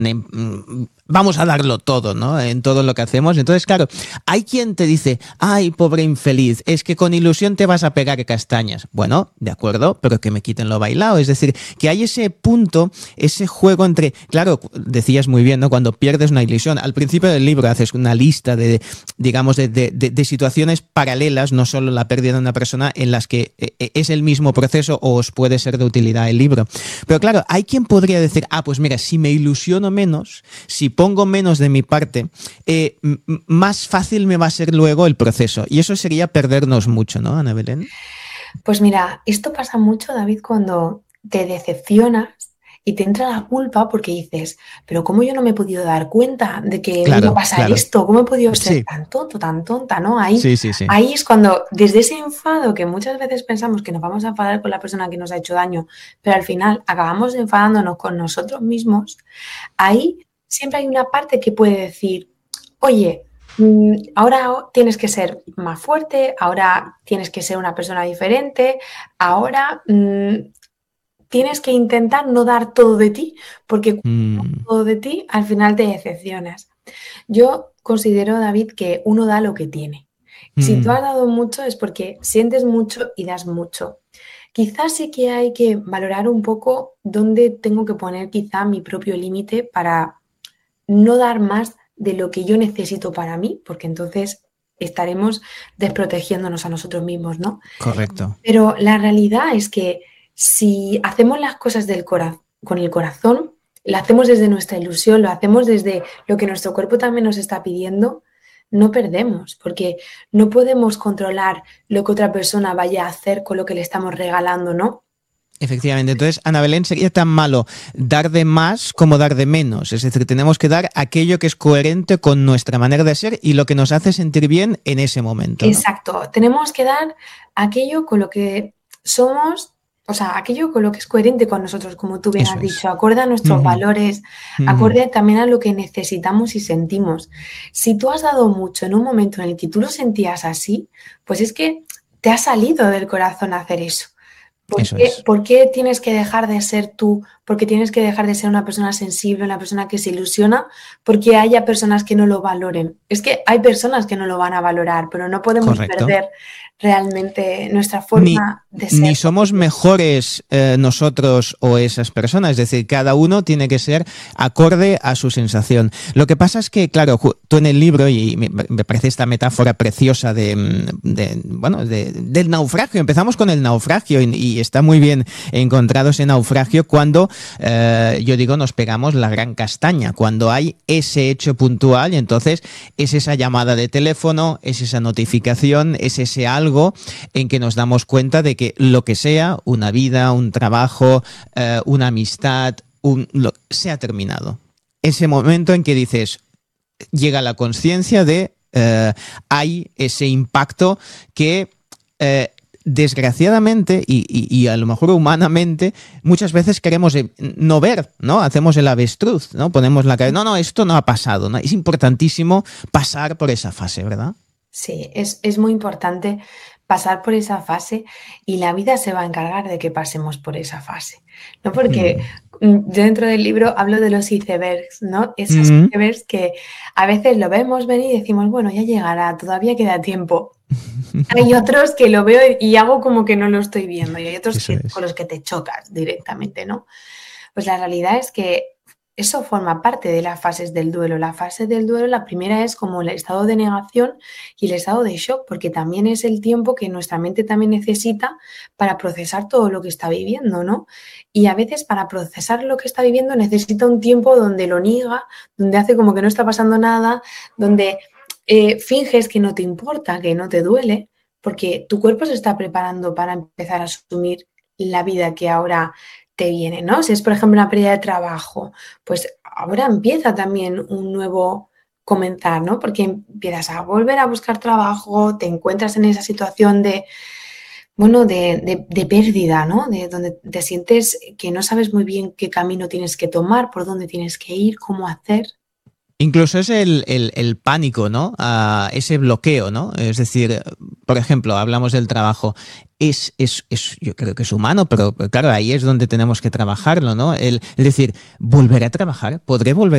vamos a darlo todo, ¿no? En todo lo que hacemos. Entonces, claro, hay quien te dice, ay, pobre infeliz, es que con ilusión te vas a pegar castañas. Bueno, de acuerdo, pero que me quiten lo bailado. Es decir, que hay ese punto, ese juego entre, claro, decías muy bien, ¿no? Cuando pierdes una ilusión. Al principio del libro haces una lista de digamos, de situaciones paralelas, no solo la pérdida de una persona, en las que es el mismo proceso o os puede ser de utilidad el libro. Pero claro, hay quien podría decir, pues mira, si me ilusiono menos, si pongo menos de mi parte, más fácil me va a ser luego el proceso. Y eso sería perdernos mucho, ¿no, Ana Belén? Pues mira, esto pasa mucho, David, cuando te decepcionas y te entra la culpa porque dices, pero ¿cómo yo no me he podido dar cuenta de que me iba a Claro, pasar claro. esto? ¿Cómo he podido ser Sí, tan tonto, tan tonta? ¿No? Ahí, sí, sí, sí. ahí es cuando, desde ese enfado que muchas veces pensamos que nos vamos a enfadar con la persona que nos ha hecho daño, pero al final acabamos enfadándonos con nosotros mismos, ahí siempre hay una parte que puede decir, oye, ahora tienes que ser más fuerte, ahora tienes que ser una persona diferente, ahora tienes que intentar no dar todo de ti, porque cuando das Mm, todo de ti, al final te decepcionas. Yo considero, David, que uno da lo que tiene. Si tú mm. has dado mucho es porque sientes mucho y das mucho. Quizás sí que hay que valorar un poco dónde tengo que poner quizá mi propio límite para no dar más de lo que yo necesito para mí, porque entonces estaremos desprotegiéndonos a nosotros mismos, ¿no? Correcto. Pero la realidad es que si hacemos las cosas con el corazón, lo hacemos desde nuestra ilusión, lo hacemos desde lo que nuestro cuerpo también nos está pidiendo, no perdemos, porque no podemos controlar lo que otra persona vaya a hacer con lo que le estamos regalando, ¿no? Efectivamente. Entonces, Ana Belén, sería tan malo dar de más como dar de menos. Es decir, tenemos que dar aquello que es coherente con nuestra manera de ser y lo que nos hace sentir bien en ese momento, ¿no? Exacto, tenemos que dar aquello con lo que somos, o sea, aquello con lo que es coherente con nosotros, como tú bien has Eso es. dicho, acorde a nuestros Ujú, valores, ujú. acorde también a lo que necesitamos y sentimos. Si tú has dado mucho en un momento en el que tú lo sentías así, pues es que te ha salido del corazón hacer eso. Eso es. Por qué tienes que dejar de ser tú? ¿Por qué tienes que dejar de ser una persona sensible, una persona que se ilusiona? Porque haya personas que no lo valoren. Es que hay personas que no lo van a valorar, pero no podemos Correcto. perder realmente nuestra Ni, forma de ser. ni somos mejores nosotros o esas personas, es decir, cada uno tiene que ser acorde a su sensación. Lo que pasa es que, claro, tú en el libro, y me parece esta metáfora preciosa del naufragio, empezamos con el naufragio y está muy bien encontrado ese naufragio cuando, yo digo, nos pegamos la gran castaña, cuando hay ese hecho puntual y entonces es esa llamada de teléfono, es esa notificación, es ese algo en que nos damos cuenta de que lo que sea, una vida, un trabajo, una amistad, se ha terminado. Ese momento en que dices, llega la conciencia de hay ese impacto que desgraciadamente y a lo mejor humanamente muchas veces queremos no ver, ¿no? Hacemos el avestruz, ¿no? Ponemos la cabeza, no, esto no ha pasado, ¿no? Es importantísimo pasar por esa fase, ¿verdad? Sí, es muy importante pasar por esa fase y la vida se va a encargar de que pasemos por esa fase, ¿no? Porque Mm. yo dentro del libro hablo de los icebergs, ¿no? Esos Mm. icebergs que a veces lo vemos venir y decimos, bueno, ya llegará, todavía queda tiempo. Hay otros que lo veo y hago como que no lo estoy viendo y hay otros Eso con es. los que te chocas directamente, ¿no? Pues la realidad es que eso forma parte de las fases del duelo. La fase del duelo, la primera es como el estado de negación y el estado de shock, porque también es el tiempo que nuestra mente también necesita para procesar todo lo que está viviendo, ¿no? Y a veces para procesar lo que está viviendo necesita un tiempo donde lo niega, donde hace como que no está pasando nada, donde finges que no te importa, que no te duele, porque tu cuerpo se está preparando para empezar a asumir la vida que ahora te viene, ¿no? Si es, por ejemplo, una pérdida de trabajo, pues ahora empieza también un nuevo comenzar, ¿no? Porque empiezas a volver a buscar trabajo, te encuentras en esa situación de, bueno, de pérdida, ¿no? De donde te sientes que no sabes muy bien qué camino tienes que tomar, por dónde tienes que ir, cómo hacer. Incluso es el pánico, ¿no? Ese bloqueo, ¿no? Es decir, por ejemplo, hablamos del trabajo. Yo creo que es humano, pero claro, ahí es donde tenemos que trabajarlo, ¿no? Es decir, ¿volveré a trabajar? ¿Podré volver